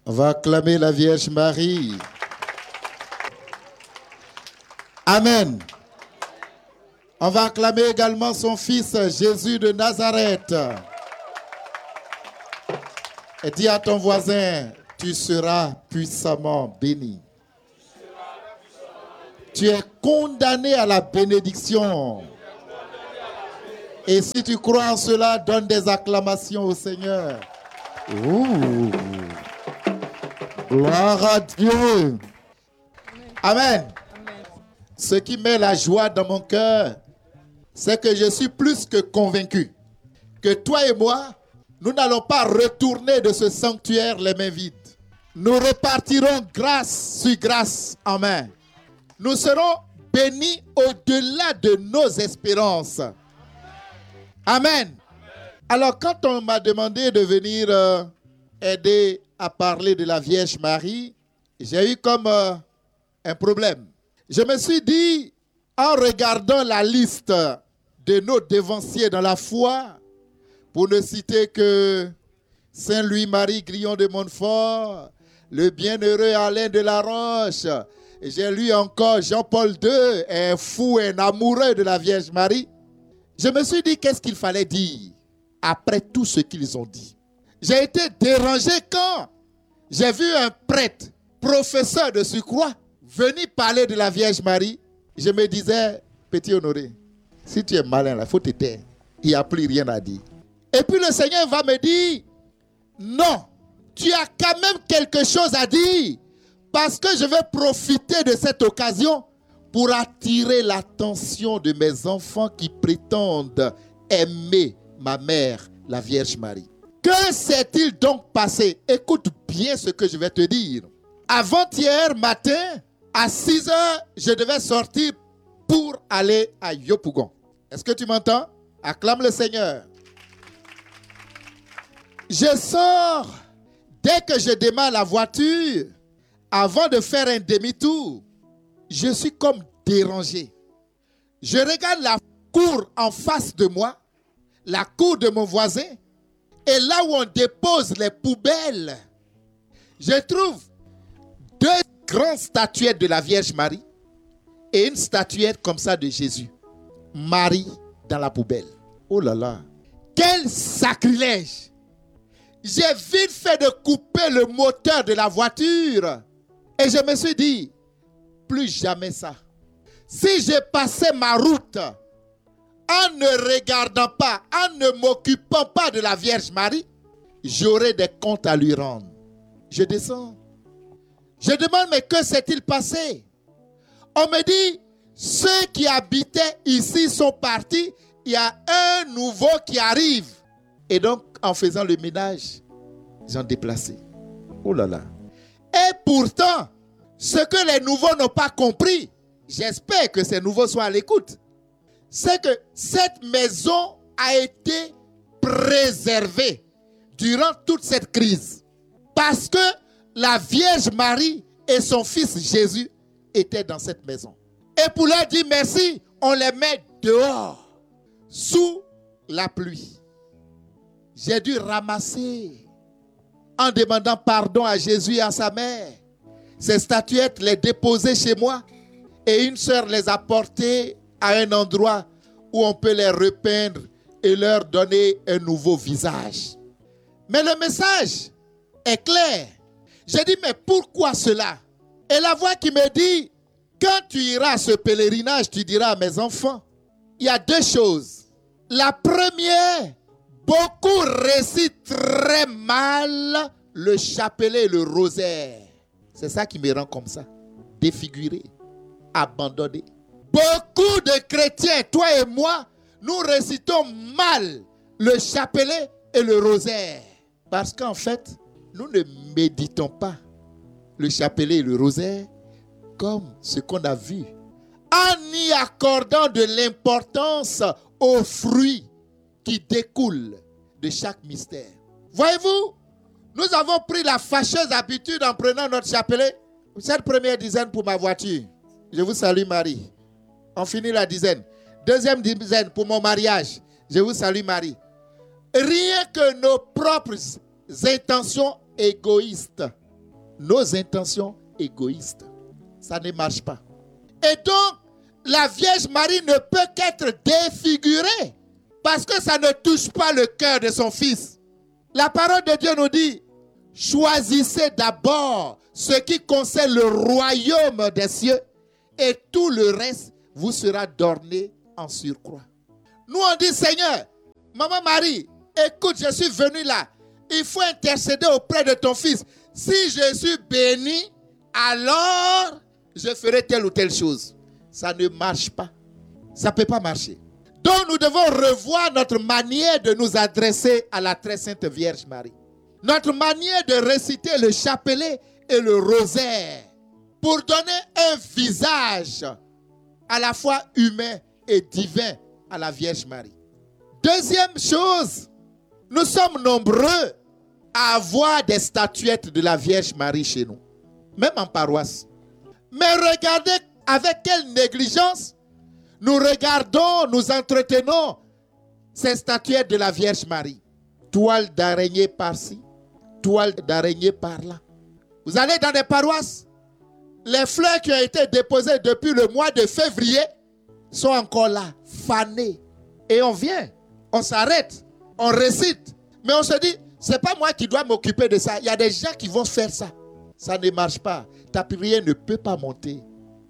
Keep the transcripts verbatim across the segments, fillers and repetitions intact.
On va acclamer la Vierge Marie. Amen. On va acclamer également son fils Jésus de Nazareth. Et dis à ton voisin, tu seras puissamment béni. Tu es condamné à la bénédiction. Et si tu crois en cela, donne des acclamations au Seigneur. Ouh. Gloire à Dieu. Amen. Amen. Ce qui met la joie dans mon cœur, c'est que je suis plus que convaincu que toi et moi, nous n'allons pas retourner de ce sanctuaire les mains vides. Nous repartirons grâce sur grâce en main. Nous serons bénis au-delà de nos espérances. Amen. Alors, quand on m'a demandé de venir euh, aider à parler de la Vierge Marie, j'ai eu comme euh, un problème. Je me suis dit, en regardant la liste de nos devanciers dans la foi, pour ne citer que Saint Louis-Marie Grillon de Montfort, le bienheureux Alain de la Roche, j'ai lu encore Jean-Paul deux, un fou, un amoureux de la Vierge Marie. Je me suis dit, qu'est-ce qu'il fallait dire après tout ce qu'ils ont dit? J'ai été dérangé quand j'ai vu un prêtre, professeur de surcroît, venir parler de la Vierge Marie. Je me disais, petit Honoré, si tu es malin, il faut te taire. Il n'y a plus rien à dire. Et puis le Seigneur va me dire, non, tu as quand même quelque chose à dire, parce que je vais profiter de cette occasion pour attirer l'attention de mes enfants qui prétendent aimer ma mère, la Vierge Marie. Que s'est-il donc passé? Écoute bien ce que je vais te dire. Avant-hier matin, à six heures, je devais sortir pour aller à Yopougon. Est-ce que tu m'entends? Acclame le Seigneur. Je sors. Dès que je démarre la voiture, avant de faire un demi-tour, je suis comme dérangé. Je regarde la cour en face de moi, la cour de mon voisin, et là où on dépose les poubelles, je trouve deux grandes statuettes de la Vierge Marie et une statuette comme ça de Jésus. Marie dans la poubelle. Oh là là, quel sacrilège! J'ai vite fait de couper le moteur de la voiture et je me suis dit, plus jamais ça. Si j'ai passé ma route en ne regardant pas, en ne m'occupant pas de la Vierge Marie, j'aurai des comptes à lui rendre. Je descends. Je demande, mais que s'est-il passé? On me dit, ceux qui habitaient ici sont partis, il y a un nouveau qui arrive. Et donc, en faisant le ménage, ils ont déplacé. Oh là là. Et pourtant, ce que les nouveaux n'ont pas compris, j'espère que ces nouveaux sont à l'écoute, c'est que cette maison a été préservée durant toute cette crise. Parce que la Vierge Marie et son fils Jésus étaient dans cette maison. Et pour leur dire merci, on les met dehors, sous la pluie. J'ai dû ramasser, en demandant pardon à Jésus et à sa mère, ces statuettes, les déposer chez moi. Et une sœur les a portées à un endroit où on peut les repeindre et leur donner un nouveau visage. Mais le message est clair. J'ai dit, mais pourquoi cela? Et la voix qui me dit, quand tu iras à ce pèlerinage, tu diras à mes enfants, il y a deux choses. La première, beaucoup récitent très mal le chapelet et le rosaire. C'est ça qui me rend comme ça, défiguré, abandonné. Beaucoup de chrétiens, toi et moi, nous récitons mal le chapelet et le rosaire. Parce qu'en fait, nous ne méditons pas le chapelet et le rosaire comme ce qu'on a vu, en y accordant de l'importance aux fruits qui découlent de chaque mystère. Voyez-vous, nous avons pris la fâcheuse habitude en prenant notre chapelet. Cette première dizaine pour ma voiture. Je vous salue Marie. On finit la dizaine. Deuxième dizaine pour mon mariage. Je vous salue Marie. Rien que nos propres intentions égoïstes nos intentions égoïstes. Ça ne marche pas. Et donc, la Vierge Marie ne peut qu'être défigurée parce que ça ne touche pas le cœur de son Fils. La parole de Dieu nous dit, choisissez d'abord ce qui concerne le royaume des cieux et tout le reste vous sera donné en surcroît. Nous on dit, Seigneur, Maman Marie, écoute, je suis venu là. Il faut intercéder auprès de ton Fils. Si je suis béni, alors je ferai telle ou telle chose. Ça ne marche pas. Ça ne peut pas marcher. Donc nous devons revoir notre manière de nous adresser à la très sainte Vierge Marie. Notre manière de réciter le chapelet et le rosaire pour donner un visage à la fois humain et divin à la Vierge Marie. Deuxième chose, nous sommes nombreux à avoir des statuettes de la Vierge Marie chez nous, même en paroisse. Mais regardez avec quelle négligence nous regardons, nous entretenons ces statuettes de la Vierge Marie. Toile d'araignée par-ci, toile d'araignée par-là. Vous allez dans des paroisses, les fleurs qui ont été déposées depuis le mois de février sont encore là, fanées. Et on vient, on s'arrête, on récite. Mais on se dit, c'est pas moi qui dois m'occuper de ça. Il y a des gens qui vont faire ça. Ça ne marche pas. Ta prière ne peut pas monter.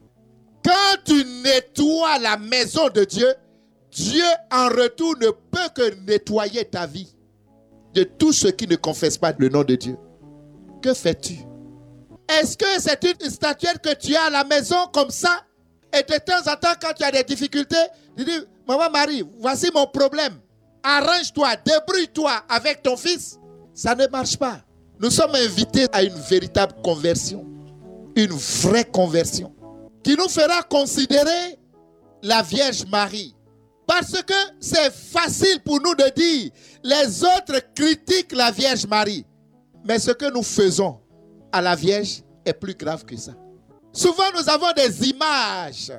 Quand tu nettoies la maison de Dieu, Dieu en retour ne peut que nettoyer ta vie de tout ce qui ne confesse pas le nom de Dieu. Que fais-tu? Est-ce que c'est une statuette que tu as à la maison comme ça? Et de temps en temps, quand tu as des difficultés, tu dis, Maman Marie, voici mon problème. Arrange-toi, débrouille-toi avec ton Fils. Ça ne marche pas. Nous sommes invités à une véritable conversion. Une vraie conversion. Qui nous fera considérer la Vierge Marie. Parce que c'est facile pour nous de dire, les autres critiquent la Vierge Marie. Mais ce que nous faisons à la Vierge est plus grave que ça. Souvent nous avons des images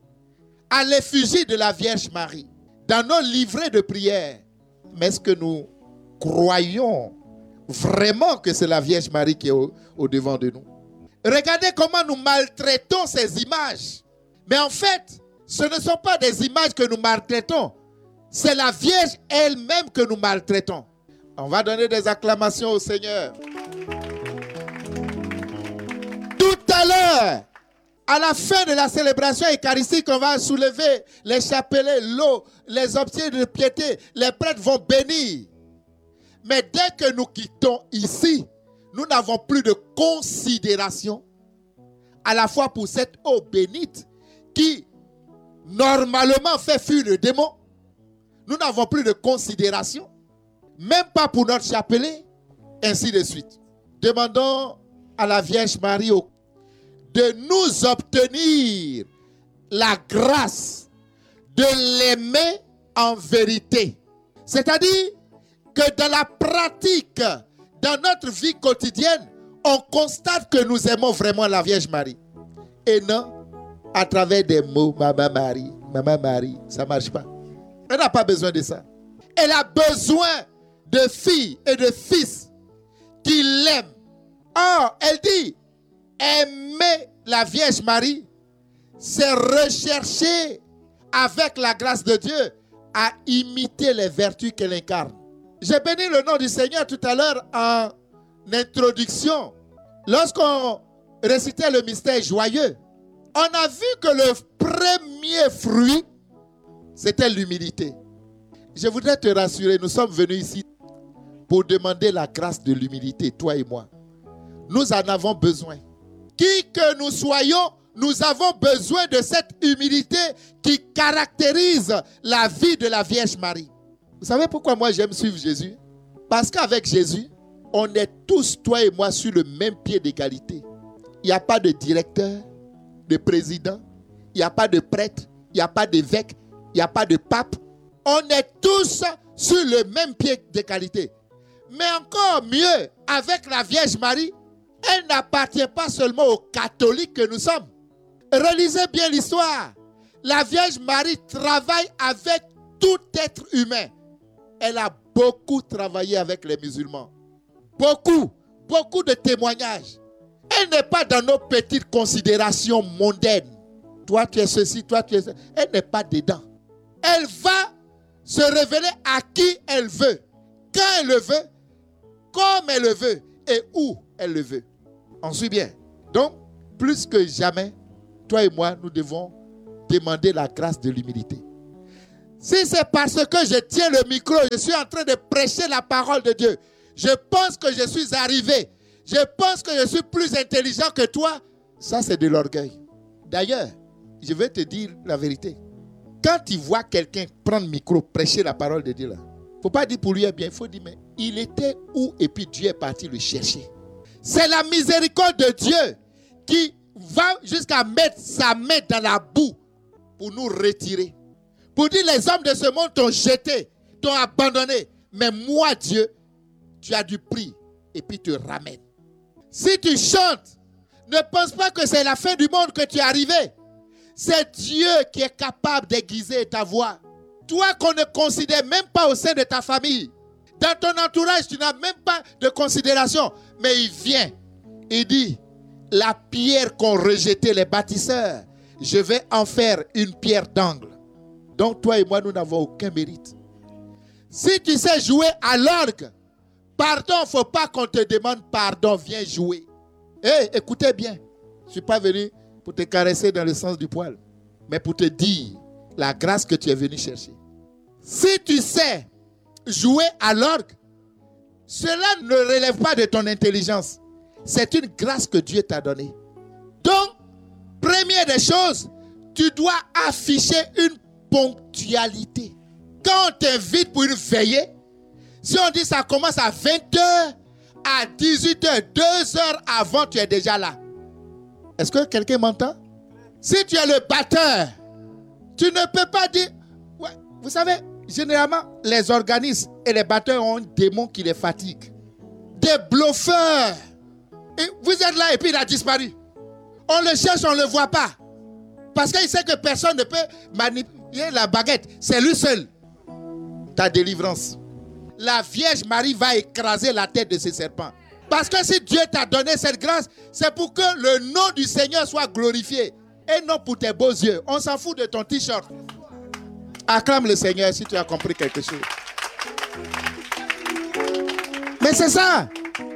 à l'effigie de la Vierge Marie dans nos livrets de prière. Mais est-ce que nous croyons vraiment que c'est la Vierge Marie qui est au, au devant de nous? Regardez comment nous maltraitons ces images. Mais en fait, ce ne sont pas des images que nous maltraitons. C'est la Vierge elle-même que nous maltraitons. On va donner des acclamations au Seigneur. Tout à l'heure, à la fin de la célébration eucharistique, on va soulever les chapelets, l'eau, les objets de piété. Les prêtres vont bénir. Mais dès que nous quittons ici, nous n'avons plus de considération à la fois pour cette eau bénite qui normalement fait fuir le démon. Nous n'avons plus de considération, même pas pour notre chapelet, ainsi de suite. Demandons à la Vierge Marie de nous obtenir la grâce de l'aimer en vérité. C'est-à-dire que dans la pratique, dans notre vie quotidienne, on constate que nous aimons vraiment la Vierge Marie. Et non à travers des mots, Maman Marie, Maman Marie, ça ne marche pas. Elle n'a pas besoin de ça. Elle a besoin de filles et de fils qui l'aiment. Or, elle dit, aimer la Vierge Marie, c'est rechercher avec la grâce de Dieu à imiter les vertus qu'elle incarne. J'ai béni le nom du Seigneur tout à l'heure en introduction. Lorsqu'on récitait le mystère joyeux, on a vu que le premier fruit, c'était l'humilité. Je voudrais te rassurer, nous sommes venus ici pour demander la grâce de l'humilité, toi et moi. Nous en avons besoin. Qui que nous soyons, nous avons besoin de cette humilité qui caractérise la vie de la Vierge Marie. Vous savez pourquoi moi j'aime suivre Jésus? Parce qu'avec Jésus, on est tous, toi et moi, sur le même pied d'égalité. Il n'y a pas de directeur, de président, il n'y a pas de prêtre, il n'y a pas d'évêque, il n'y a pas de pape. On est tous sur le même pied d'égalité. Mais encore mieux, avec la Vierge Marie, elle n'appartient pas seulement aux catholiques que nous sommes. Relisez bien l'histoire. La Vierge Marie travaille avec tout être humain. Elle a beaucoup travaillé avec les musulmans. Beaucoup, beaucoup de témoignages. Elle n'est pas dans nos petites considérations mondaines. Toi, tu es ceci, toi, tu es ceci. Elle n'est pas dedans. Elle va se révéler à qui elle veut, quand elle le veut, comme elle le veut et où elle le veut. On suit bien. Donc, plus que jamais, toi et moi, nous devons demander la grâce de l'humilité. Si c'est parce que je tiens le micro, je suis en train de prêcher la parole de Dieu, je pense que je suis arrivé, je pense que je suis plus intelligent que toi, ça c'est de l'orgueil. D'ailleurs, je vais te dire la vérité. Quand tu vois quelqu'un prendre le micro, prêcher la parole de Dieu, il ne faut pas dire pour lui est bien, il faut dire, mais il était où et puis Dieu est parti le chercher. C'est la miséricorde de Dieu qui va jusqu'à mettre sa main dans la boue pour nous retirer. Pour dire, les hommes de ce monde t'ont jeté, t'ont abandonné. Mais moi, Dieu, tu as du prix et puis te ramène. Si tu chantes, ne pense pas que c'est la fin du monde que tu es arrivé. C'est Dieu qui est capable d'aiguiser ta voix. Toi qu'on ne considère même pas au sein de ta famille. Dans ton entourage, tu n'as même pas de considération. Mais il vient, il dit, la pierre qu'ont rejetée les bâtisseurs, je vais en faire une pierre d'angle. Donc toi et moi, nous n'avons aucun mérite. Si tu sais jouer à l'orgue, pardon, il ne faut pas qu'on te demande pardon, viens jouer. Hé, hey, écoutez bien, je ne suis pas venu pour te caresser dans le sens du poil, mais pour te dire la grâce que tu es venu chercher. Si tu sais jouer à l'orgue, cela ne relève pas de ton intelligence. C'est une grâce que Dieu t'a donnée. Donc, première des choses, tu dois afficher une ponctualité. Quand on t'invite pour une veillée, si on dit ça commence à vingt heures, à dix-huit heures, deux heures avant, tu es déjà là. Est-ce que quelqu'un m'entend? Si tu es le batteur, tu ne peux pas dire... Ouais, vous savez, généralement, les organismes et les batteurs ont un démon qui les fatigue. Des bluffeurs. Et vous êtes là et puis il a disparu. On le cherche, on ne le voit pas. Parce qu'il sait que personne ne peut manipuler la baguette. C'est lui seul. Ta délivrance. La Vierge Marie va écraser la tête de ces serpents. Parce que si Dieu t'a donné cette grâce, c'est pour que le nom du Seigneur soit glorifié. Et non pour tes beaux yeux. On s'en fout de ton t-shirt. Acclame le Seigneur si tu as compris quelque chose. Mais c'est ça.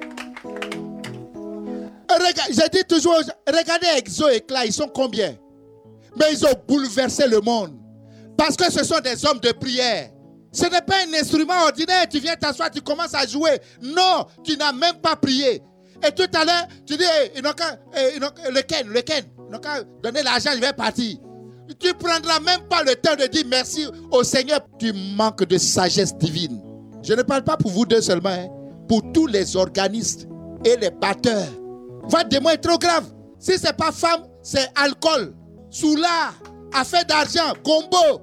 Je dis toujours, regardez Exo et Cla, ils sont combien? Mais ils ont bouleversé le monde. Parce que ce sont des hommes de prière. Ce n'est pas un instrument ordinaire. Tu viens t'asseoir, tu commences à jouer. Non, tu n'as même pas prié. Et tout à l'heure, tu dis, hey, ils n'ont qu'à, hey, ils n'ont, le Ken, le Ken, ils n'ont qu'à donner l'argent, je vais partir. Tu ne prendras même pas le temps de dire merci au Seigneur. Tu manques de sagesse divine. Je ne parle pas pour vous deux seulement, hein, pour tous les organistes et les batteurs. Votre démon est trop grave. Si ce n'est pas femme, c'est alcool, soula, affaire d'argent, combo.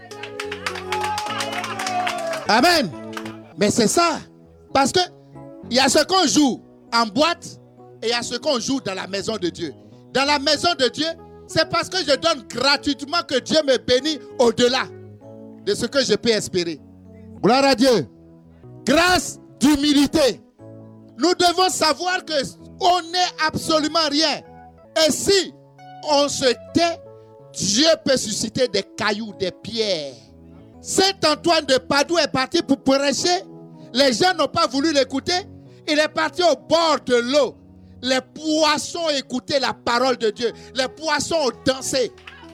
Amen. Mais c'est ça. Parce que il y a ce qu'on joue en boîte et il y a ce qu'on joue dans la maison de Dieu. Dans la maison de Dieu, c'est parce que je donne gratuitement que Dieu me bénit au-delà de ce que je peux espérer. Gloire à Dieu. Grâce d'humilité. Nous devons savoir qu'on n'est absolument rien. Et si on se tait, Dieu peut susciter des cailloux, des pierres. Saint Antoine de Padoue est parti pour prêcher. Les gens n'ont pas voulu l'écouter. Il est parti au bord de l'eau. Les poissons écoutaient la parole de Dieu. Les poissons ont dansé.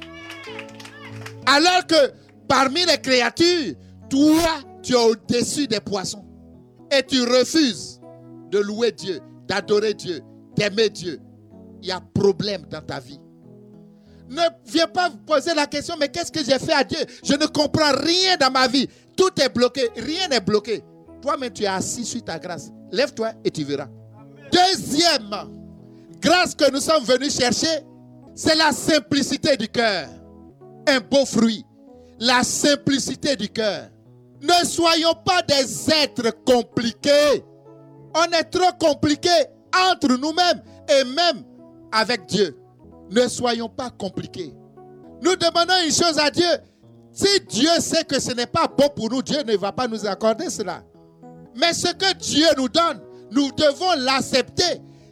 Alors que parmi les créatures, toi, tu es au-dessus des poissons. Et tu refuses de louer Dieu, d'adorer Dieu, d'aimer Dieu. Il y a problème dans ta vie. Ne viens pas vous poser la question, mais qu'est-ce que j'ai fait à Dieu? Je ne comprends rien dans ma vie. Tout est bloqué. Rien n'est bloqué. Toi-même, tu es assis sur ta grâce. Lève-toi et tu verras. Deuxième grâce que nous sommes venus chercher, c'est la simplicité du cœur. Un beau fruit. La simplicité du cœur. Ne soyons pas des êtres compliqués. On est trop compliqués entre nous-mêmes et même avec Dieu. Ne soyons pas compliqués. Nous demandons une chose à Dieu. Si Dieu sait que ce n'est pas bon pour nous, Dieu ne va pas nous accorder cela. Mais ce que Dieu nous donne, nous devons l'accepter.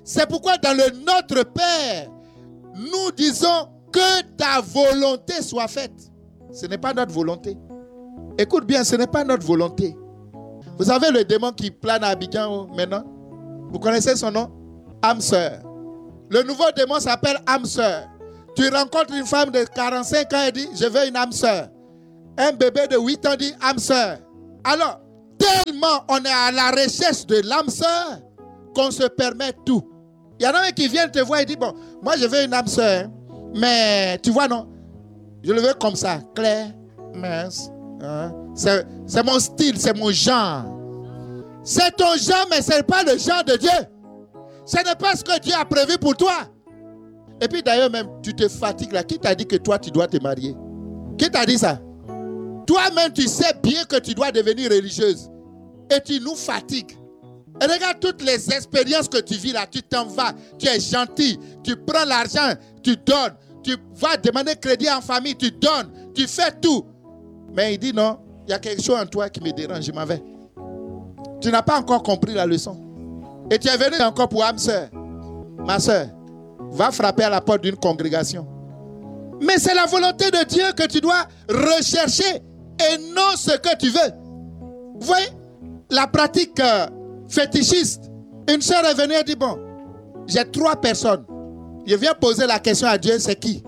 C'est pourquoi dans le Notre Père, nous disons que ta volonté soit faite. Ce n'est pas notre volonté. Écoute bien, ce n'est pas notre volonté. Vous savez le démon qui plane à Abidjan maintenant? Vous connaissez son nom? Âme sœur. Le nouveau démon s'appelle âme sœur. Tu rencontres une femme de quarante-cinq ans et dit, je veux une âme sœur. Un bébé de huit ans dit, âme sœur. Alors, tellement on est à la recherche de l'âme sœur qu'on se permet tout. Il y en a un qui vient te voir et dit, bon, moi je veux une âme sœur, mais tu vois non, je le veux comme ça, clair, mince. Hein? C'est, c'est mon style, c'est mon genre. C'est ton genre, mais ce n'est pas le genre de Dieu. Ce n'est pas ce que Dieu a prévu pour toi. Et puis d'ailleurs même, tu te fatigues là. Qui t'a dit que toi, tu dois te marier? Qui t'a dit ça? Toi-même, tu sais bien que tu dois devenir religieuse. Et tu nous fatigues. Et regarde toutes les expériences que tu vis là. Tu t'en vas, tu es gentil, tu prends l'argent, tu donnes. Tu vas demander crédit en famille, tu donnes. Tu fais tout. Mais il dit non, il y a quelque chose en toi qui me dérange, je m'en vais. Tu n'as pas encore compris la leçon. Et tu es venu encore pour âme sœur. Ma sœur, va frapper à la porte d'une congrégation. Mais c'est la volonté de Dieu que tu dois rechercher et non ce que tu veux. Vous voyez, la pratique euh, fétichiste. Une sœur est venue et dit, bon, j'ai trois personnes. Je viens poser la question à Dieu, c'est qui?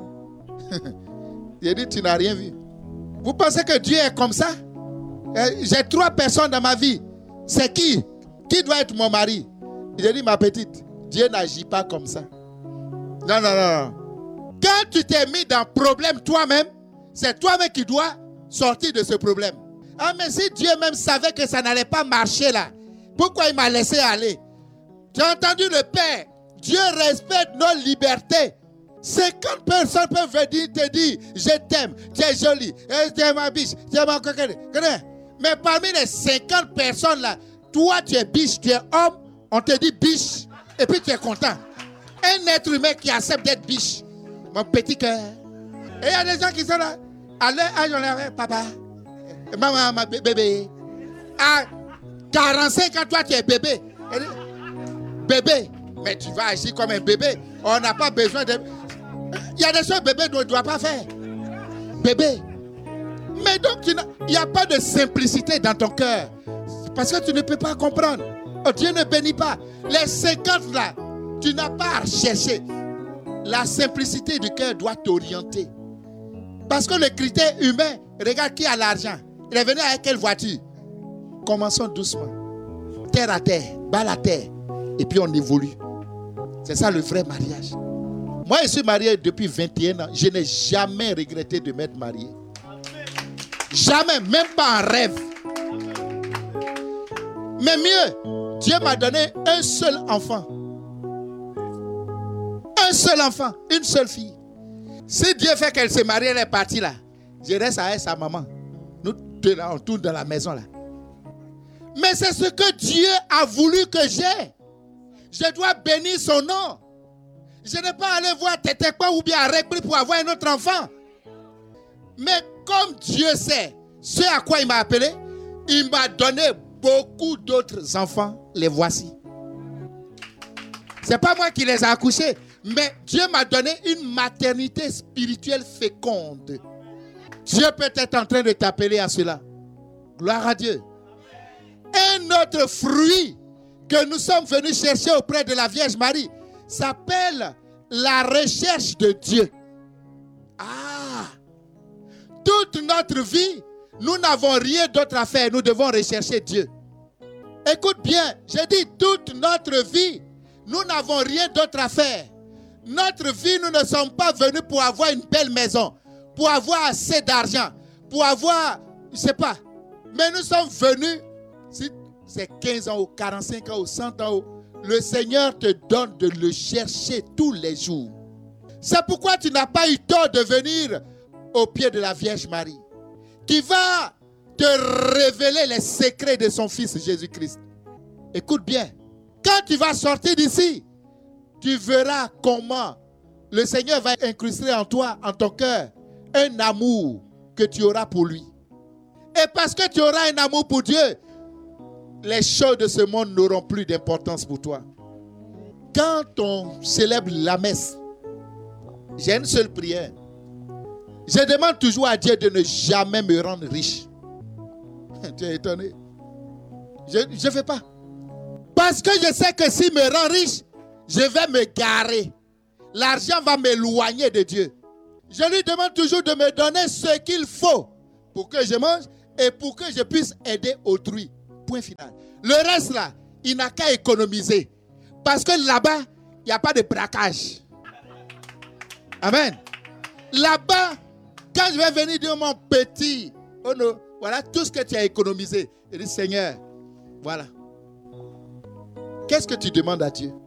Il dit, tu n'as rien vu. Vous pensez que Dieu est comme ça? J'ai trois personnes dans ma vie. C'est qui? Qui doit être mon mari? J'ai dit, ma petite, Dieu n'agit pas comme ça. Non, non, non, non. Quand tu t'es mis dans un problème toi-même, c'est toi-même qui dois sortir de ce problème. Ah, mais si Dieu même savait que ça n'allait pas marcher là, pourquoi il m'a laissé aller? Tu as entendu le Père? Dieu respecte nos libertés. cinquante personnes peuvent venir te dire, je t'aime, tu es jolie, tu es ma biche, tu es ma coquine. Mais parmi les cinquante personnes là, toi tu es biche, tu es homme, on te dit biche, et puis tu es content. Un être humain qui accepte d'être biche, mon petit cœur. Et il y a des gens qui sont là, à leur âge, on leur dit, papa, maman, ma bébé. À quarante-cinq ans, toi tu es bébé. Bébé, mais tu vas agir comme un bébé. On n'a pas besoin de... Il y a des choses que bébé ne doit pas faire. Bébé. Mais donc, il n'y a pas de simplicité dans ton cœur. Parce que tu ne peux pas comprendre. Oh, Dieu ne bénit pas. Les cinquante là, tu n'as pas à chercher. La simplicité du cœur doit t'orienter. Parce que le critère humain, regarde qui a l'argent. Il est venu avec quelle voiture? Commençons doucement. Terre à terre, balle à terre. Et puis on évolue. C'est ça le vrai mariage. Moi, je suis marié depuis vingt et un ans. Je n'ai jamais regretté de m'être marié. Jamais, même pas en rêve. Mais mieux, Dieu m'a donné un seul enfant. Un seul enfant, une seule fille. Si Dieu fait qu'elle se marie, elle est partie là. Je reste avec sa maman. Nous deux là, on tourne dans la maison là. Mais c'est ce que Dieu a voulu que j'ai. Je dois bénir son nom. Je n'ai pas allé voir Tétékwa ou bien à Répri pour avoir un autre enfant. Mais comme Dieu sait ce à quoi il m'a appelé, il m'a donné beaucoup d'autres enfants. Les voici. Ce n'est pas moi qui les ai accouchés, mais Dieu m'a donné une maternité spirituelle féconde. Dieu peut être en train de t'appeler à cela. Gloire à Dieu. Un autre fruit que nous sommes venus chercher auprès de la Vierge Marie s'appelle la recherche de Dieu. Ah! Toute notre vie, nous n'avons rien d'autre à faire. Nous devons rechercher Dieu. Écoute bien, j'ai dit toute notre vie, nous n'avons rien d'autre à faire. Notre vie, nous ne sommes pas venus pour avoir une belle maison, pour avoir assez d'argent, pour avoir, je ne sais pas. Mais nous sommes venus, si c'est quinze ans ou quarante-cinq ans ou cent ans, le Seigneur te donne de le chercher tous les jours. C'est pourquoi tu n'as pas eu tort de venir au pied de la Vierge Marie, qui va te révéler les secrets de son Fils Jésus-Christ. Écoute bien, quand tu vas sortir d'ici, tu verras comment le Seigneur va incruster en toi, en ton cœur, un amour que tu auras pour lui. Et parce que tu auras un amour pour Dieu, les choses de ce monde n'auront plus d'importance pour toi. quand on célèbre la messe, j'ai une seule prière. Je demande toujours à Dieu de ne jamais me rendre riche. Tu es étonné? Je ne fais pas. Parce que je sais que s'il me rend riche, je vais me garer. L'argent va m'éloigner de Dieu. Je lui demande toujours de me donner ce qu'il faut pour que je mange et pour que je puisse aider autrui. Point final. Le reste là, il n'a qu'à économiser. Parce que là-bas, il n'y a pas de braquage. Amen. Là-bas, quand je vais venir dire mon petit, oh non, voilà tout ce que tu as économisé. Je dis, Seigneur, voilà. Qu'est-ce que tu demandes à Dieu?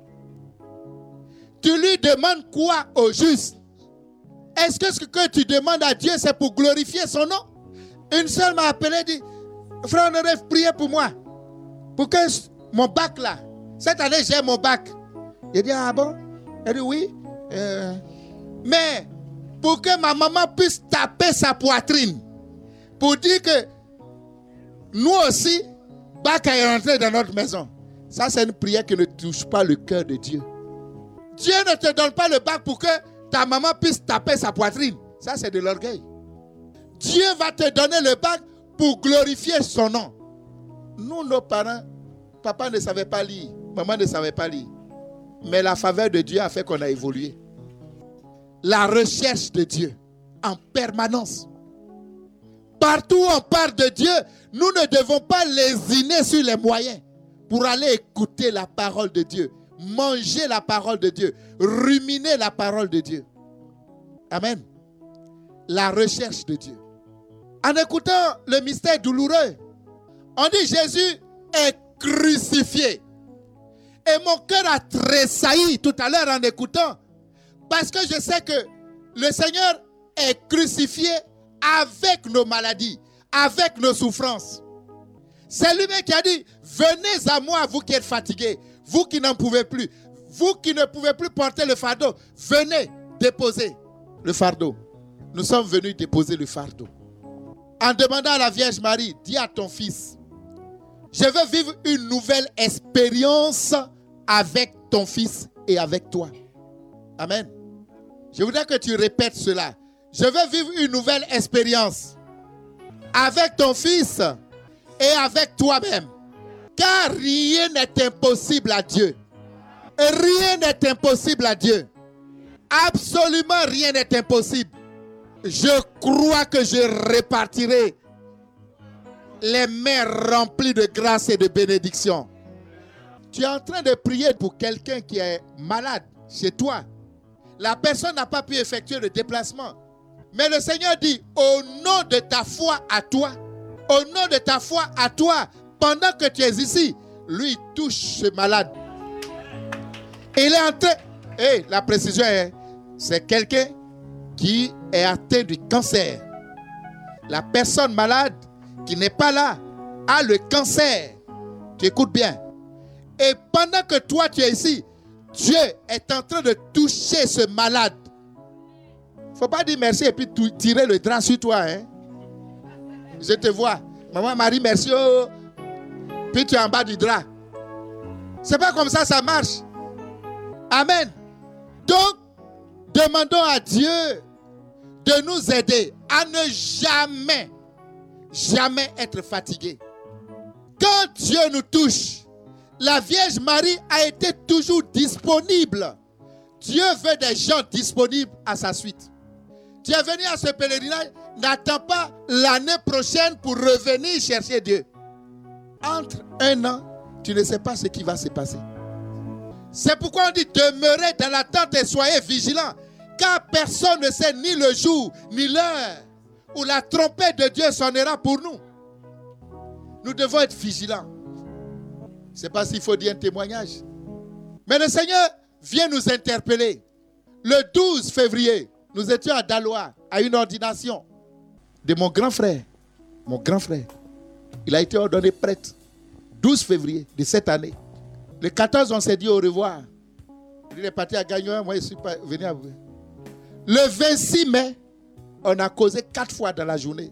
Tu lui demandes quoi au juste? Est-ce que ce que tu demandes à Dieu, c'est pour glorifier son nom? Une seule m'a appelé et dit, frère Honoré, priez pour moi. Pour que mon bac là, cette année j'ai mon bac. J'ai dit, ah bon? Elle dit, oui. Euh, mais pour que ma maman puisse taper sa poitrine, pour dire que nous aussi, bac est rentré dans notre maison. Ça, c'est une prière qui ne touche pas le cœur de Dieu. Dieu ne te donne pas le bac pour que ta maman puisse taper sa poitrine. Ça, c'est de l'orgueil. Dieu va te donner le bac pour glorifier son nom. Nous, nos parents, papa ne savait pas lire, maman ne savait pas lire. Mais la faveur de Dieu a fait qu'on a évolué. La recherche de Dieu en permanence. Partout où on parle de Dieu, nous ne devons pas lésiner sur les moyens pour aller écouter la parole de Dieu, manger la parole de Dieu, ruminer la parole de Dieu. Amen. La recherche de Dieu. En écoutant le mystère douloureux, on dit Jésus est crucifié. Et mon cœur a tressailli tout à l'heure en écoutant, parce que je sais que le Seigneur est crucifié avec nos maladies, avec nos souffrances. C'est lui-même qui a dit, venez à moi, vous qui êtes fatigués, vous qui n'en pouvez plus, vous qui ne pouvez plus porter le fardeau, venez déposer le fardeau. Nous sommes venus déposer le fardeau. En demandant à la Vierge Marie, dis à ton fils, je veux vivre une nouvelle expérience avec ton fils et avec toi. Amen. Je voudrais que tu répètes cela. Je veux vivre une nouvelle expérience avec ton fils et avec toi-même. Car rien n'est impossible à Dieu. Rien n'est impossible à Dieu. Absolument rien n'est impossible. Je crois que je répartirai les mains remplies de grâce et de bénédiction. Tu es en train de prier pour quelqu'un qui est malade chez toi. La personne n'a pas pu effectuer le déplacement. Mais le Seigneur dit, au nom de ta foi à toi, au nom de ta foi à toi, pendant que tu es ici, lui touche ce malade. Et il est en train... Hey, la précision est, c'est quelqu'un qui est atteint du cancer. La personne malade qui n'est pas là a le cancer. Tu écoutes bien. Et pendant que toi tu es ici, Dieu est en train de toucher ce malade. Il ne faut pas dire merci et puis tirer le drap sur toi. Hein? Je te vois. Maman Marie, merci. Oh. Puis tu es en bas du drap. C'est pas comme ça, ça marche. Amen. Donc, demandons à Dieu de nous aider à ne jamais, jamais être fatigué. Quand Dieu nous touche, la Vierge Marie a été toujours disponible. Dieu veut des gens disponibles à sa suite. Tu es venu à ce pèlerinage, n'attends pas l'année prochaine pour revenir chercher Dieu. Entre un an, tu ne sais pas ce qui va se passer. C'est pourquoi on dit demeurez dans l'attente et soyez vigilants. Car personne ne sait ni le jour, ni l'heure où la trompette de Dieu sonnera pour nous. Nous devons être vigilants. Je ne sais pas s'il faut dire un témoignage. Mais le Seigneur vient nous interpeller. Le douze février, nous étions à Daloa, à une ordination de mon grand frère. Mon grand frère. Il a été ordonné prêtre. douze février de cette année. Le quatorze, on s'est dit au revoir. Il est parti à Gagnon, moi je suis pas venu à vous. Le vingt-six mai, on a causé quatre fois dans la journée.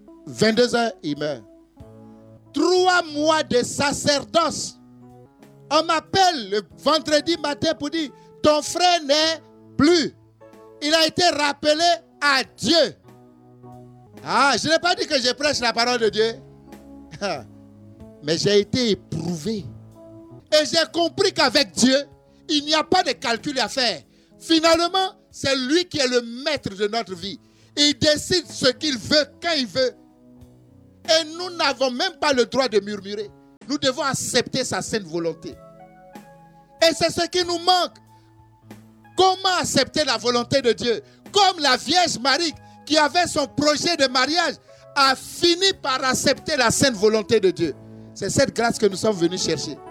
vingt-deux heures, il meurt. Trois mois de sacerdoce. On m'appelle le vendredi matin pour dire, ton frère n'est plus. Il a été rappelé à Dieu. Ah, je n'ai pas dit que je prêche la parole de Dieu. Mais j'ai été éprouvé. Et j'ai compris qu'avec Dieu, il n'y a pas de calcul à faire. Finalement, c'est lui qui est le maître de notre vie. Il décide ce qu'il veut, quand il veut. Et nous n'avons même pas le droit de murmurer. Nous devons accepter sa sainte volonté. Et c'est ce qui nous manque. Comment accepter la volonté de Dieu? Comme la Vierge Marie, qui avait son projet de mariage, a fini par accepter la sainte volonté de Dieu. C'est cette grâce que nous sommes venus chercher.